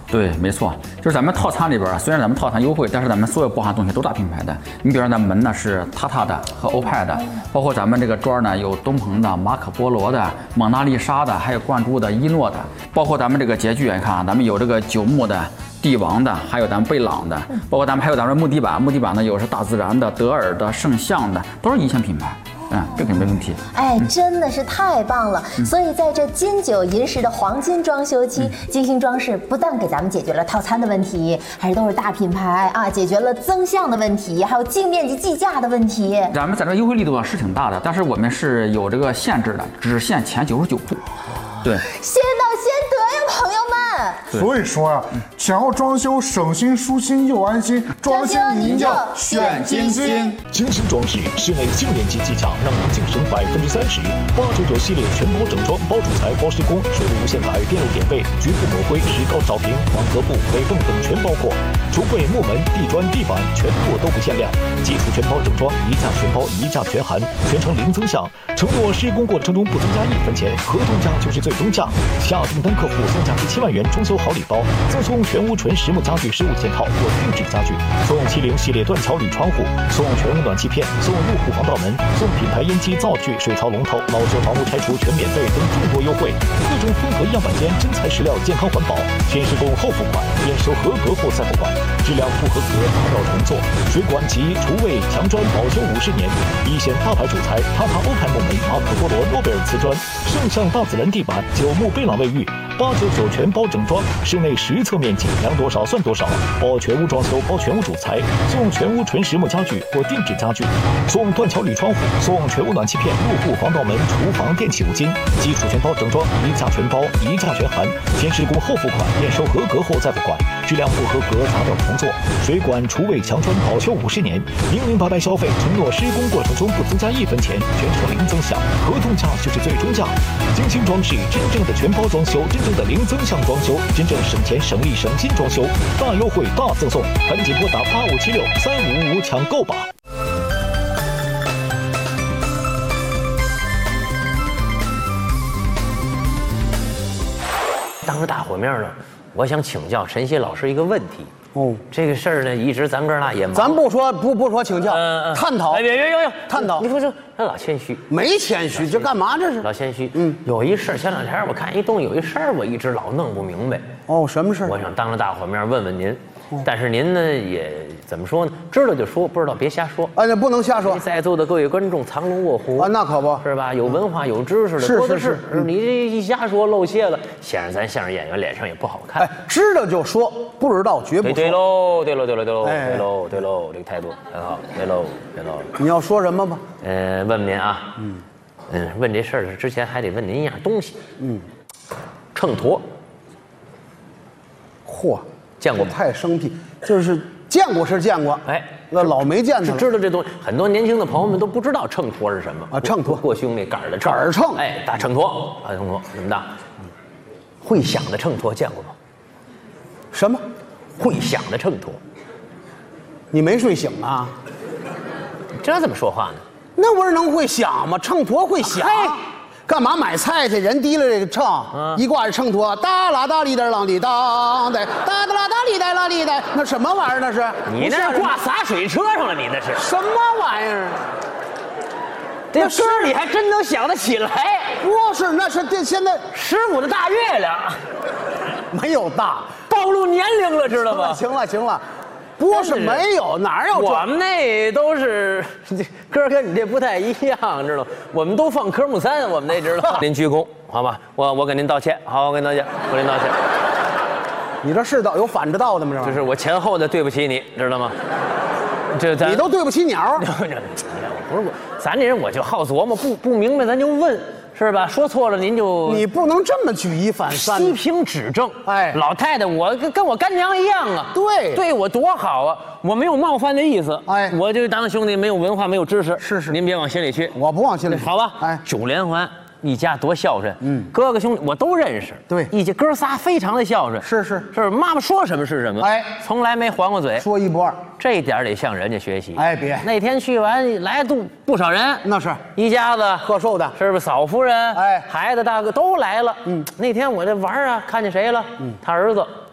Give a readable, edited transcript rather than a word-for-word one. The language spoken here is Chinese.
对，没错，就是咱们套餐里边啊，虽然咱们套餐优惠，但是咱们所有包含东西都大品牌的。你比如说咱们门呢是塔塔的和欧派的，包括咱们这个砖呢有东鹏的、马可波罗的、蒙娜丽莎的，还有灌注的、伊诺的，包括咱们这个洁具，你看啊，咱们有这个九牧的、帝王的，还有咱们贝朗的，包括咱们还有咱们木地板，木地板呢有是大自然的、德尔的、圣象的，都是一线品牌。这个没问题。 哎，真的是太棒了！所以在这金九银十的黄金装修期，金星装饰不但给咱们解决了套餐的问题，还是都是大品牌啊，解决了增项的问题，还有净面积计价的问题。 咱们在这优惠力度啊是挺大的，但是我们是有这个限制的，只限前99户。对， 先到先得呀，朋友们。 所以说啊，想要装修省心舒心又安心，装修您就选金星。 金星装饰室内净面积计价让您晋升30%，899系列全包整装，包主材、包施工，水路无限改，电路点位、局部抹灰、石膏扫平、网格布、北泵等全包括。橱柜、木门、地砖、地板全部都不限量，基础全包整装，一价全包，一价全含，全程零增项，承诺施工过程中不增加1分钱，合同价就是最终价。下订单客户送价值7万元装修好礼包，赠送全屋纯实木家具15件套或定制家具，送70系列断桥铝窗户，送全屋暖气片，送入户防盗门，送品牌烟机灶具、水槽龙头，老旧房屋拆除全免费等众多优惠。各种混合样板间，真材实料，健康环保，先施工后付款，验收合格后再付款，质量不合格打扰重做。水管及厨卫墙砖保修50年，一线大牌主材塔塔欧派木门、马可波罗诺贝尔瓷砖，圣象大自然地板，九牧贝朗卫浴，899全包整装，室内实测面积量多少算多少，包全屋装修，包全屋主材，送全屋纯实木家具或定制家具，送断桥铝窗户，送全屋暖气片、入户防盗门、厨房电器5金，基础全包整装，一价全包，一价全含，先施工后付款，验收合格后再付款，质量不合格打掉重做。水管、厨卫、墙砖保修50年，明明白白消费，承诺施工过程中不增加1分钱，全程零增项，合同价就是最终价。金星装饰真正的全包装修，真正的零增项装修，真正省钱省力省心装修，大优惠大赠送，赶紧拨打85763555抢购吧。 当着大伙面了，我想请教陈曦老师一个问题。 哦， 这个事儿呢，一直咱哥俩也忙。 咱不说请教，探讨。 哎，别， 探讨。 你说他老谦虚， 没谦虚，这干嘛这是？ 老谦虚。有一事儿，前两天我看一动有一事儿，我一直老弄不明白。 哦，什么事儿？ 我想当着大伙面问问您。但是您呢，也怎么说呢？知道就说，不知道别瞎说。 那不能瞎说。 在座的各位观众藏龙卧虎啊，那可不是吧？有文化有知识的多的是。你这一瞎说露怯了，显然咱相声演员脸上也不好看。 哎，知道就说，不知道绝不说。 对喽，这个态度很好。对喽。 你要说什么吧？ 问问您啊。问这事儿之前还得问您一样东西。秤砣。 嚯！ 见过吗？ 太生僻，就是见过是见过， 哎， 那老没见他。 知道这东西，很多年轻的朋友们都不知道秤砣是什么啊？秤砣过胸那杆儿的杆儿秤， 哎，大秤砣，大秤砣那么大。会响的秤砣见过吗？ 什么？ 会响的秤砣？ 你没睡醒啊？ 这怎么说话呢？ 那不是能会响吗？秤砣会响。干嘛买菜去？人提了这个秤，一挂着秤砣，哒啦哒哩哒啷哩当的，哒哒啦哒哩哒啦哩的，那什么玩意儿那是？ 你那挂洒水车上了，你那是什么玩意儿？ 这歌里还真能想得起来。 不是，那是这现在 15的大月亮， 没有大， 暴露年龄了，知道吗？ 行了。不是没有，哪有？ 我们那都是歌跟你这不太一样，知道吗？我们都放科目3，我们那知道。您鞠躬，好吧？我跟您道歉，好，我跟您道歉，我跟您道歉。 你这是道有反着道的吗？ 就是我前后的对不起你，知道吗？这你都对不起鸟。 不是我，咱这人我就好琢磨，不明白咱就问。是吧？说错了您就你不能这么举一反三， 批评指正。 哎， 老太太，我跟我干娘一样啊，对我多好啊，我没有冒犯的意思。 哎， 我就当兄弟，没有文化，没有知识。 是， 您别往心里去， 我不往心里去。 好吧？ 哎 9连环。一家多孝顺，哥哥兄弟我都认识， 对， 一家哥仨非常的孝顺，是，妈妈说什么是什么，哎，从来没还过嘴， 说一不二， 这一点得向人家学习， 哎，别那天去完来不少人， 那是一家子贺寿的， 是不是嫂夫人， 哎， 孩子大哥都来了，那天我这玩啊，看见谁了，他儿子